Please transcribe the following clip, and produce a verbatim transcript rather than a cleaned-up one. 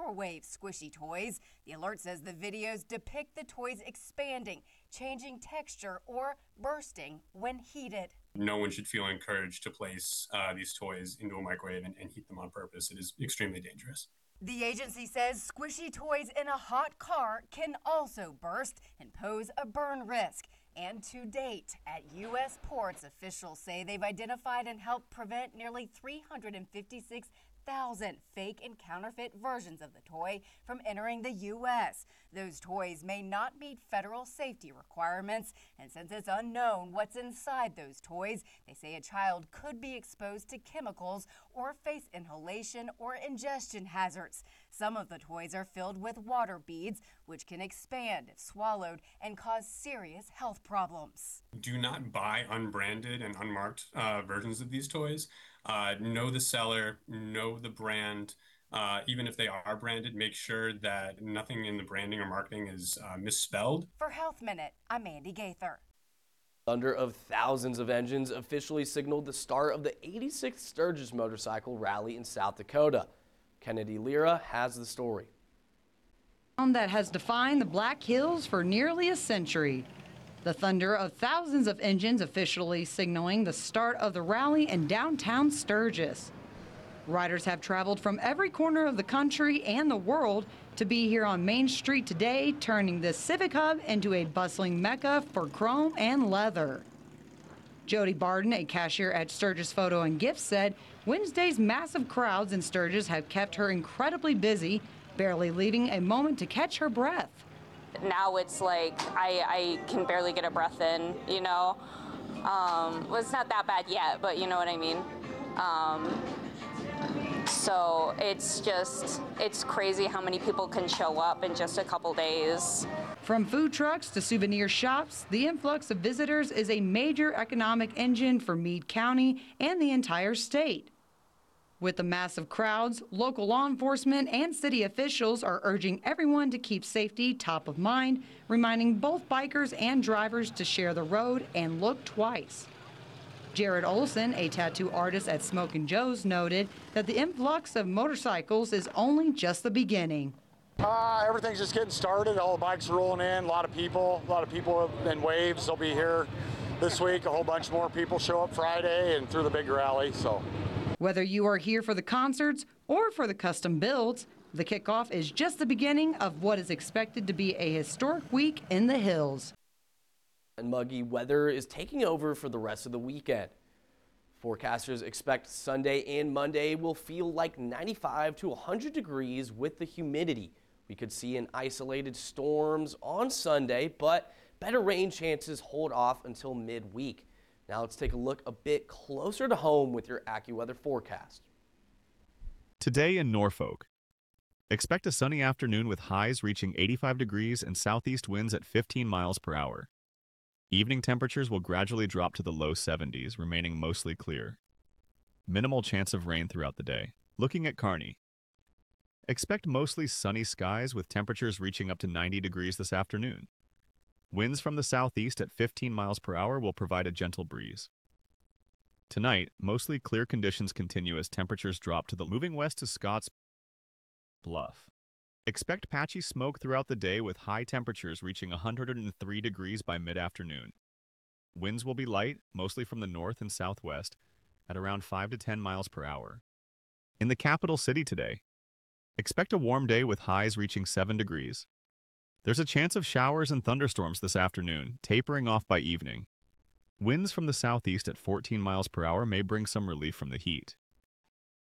microwave squishy toys. The alert says the videos depict the toys expanding, changing texture, or bursting when heated. No one should feel encouraged to place uh, these toys into a microwave and, and heat them on purpose. It is extremely dangerous. The agency says squishy toys in a hot car can also burst and pose a burn risk. And to date, at U S ports, officials say they've identified and helped prevent nearly three hundred fifty-six thousand fake and counterfeit versions of the toy from entering the U S. Those toys may not meet federal safety requirements, and since it's unknown what's inside those toys, they say a child could be exposed to chemicals or face inhalation or ingestion hazards. Some of the toys are filled with water beads, which can expand if swallowed and cause serious health problems. Do not buy unbranded and unmarked uh, versions of these toys. Uh, know the seller, know the brand. Uh, even if they are branded, make sure that nothing in the branding or marketing is uh, misspelled. For Health Minute, I'm Mandy Gaither. Thunder of thousands of engines officially signaled the start of the eighty-sixth Sturgis Motorcycle Rally in South Dakota. Kennedy Lira has the story. That has defined the Black Hills for nearly a century. The thunder of thousands of engines officially signaling the start of the rally in downtown Sturgis. Riders have traveled from every corner of the country and the world to be here on Main Street today, turning this civic hub into a bustling mecca for chrome and leather. Jody Barden, a cashier at Sturgis Photo and Gifts, said Wednesday's massive crowds in Sturgis have kept her incredibly busy, barely leaving a moment to catch her breath. Now it's like I, I can barely get a breath in, you know. Um, well, it's not that bad yet, but you know what I mean. Um, so it's just, it's crazy how many people can show up in just a couple days. From food trucks to souvenir shops, the influx of visitors is a major economic engine for Meade County and the entire state. With the massive crowds, local law enforcement and city officials are urging everyone to keep safety top of mind, reminding both bikers and drivers to share the road and look twice. Jared Olson, a tattoo artist at Smokin' Joe's, noted that the influx of motorcycles is only just the beginning. Uh, everything's just getting started. All the bikes are rolling in, a lot of people, a lot of people in waves. They'll be here this week. A whole bunch more people show up Friday and through the big rally. So, whether you are here for the concerts or for the custom builds, the kickoff is just the beginning of what is expected to be a historic week in the hills. And muggy weather is taking over for the rest of the weekend. Forecasters expect Sunday and Monday will feel like ninety-five to one hundred degrees with the humidity. We could see an isolated storms on Sunday, but better rain chances hold off until midweek. Now let's take a look a bit closer to home with your AccuWeather forecast. Today in Norfolk, expect a sunny afternoon with highs reaching eighty-five degrees and southeast winds at fifteen miles per hour. Evening temperatures will gradually drop to the low seventies, remaining mostly clear. Minimal chance of rain throughout the day. Looking at Kearney, expect mostly sunny skies with temperatures reaching up to ninety degrees this afternoon. Winds from the southeast at fifteen miles per hour will provide a gentle breeze. Tonight, mostly clear conditions continue as temperatures drop to the moving west to Scotts Bluff. Expect patchy smoke throughout the day with high temperatures reaching one hundred three degrees by mid-afternoon. Winds will be light, mostly from the north and southwest, at around five to ten miles per hour. In the capital city today, expect a warm day with highs reaching seven degrees. There's a chance of showers and thunderstorms this afternoon, tapering off by evening. Winds from the southeast at fourteen miles per hour may bring some relief from the heat.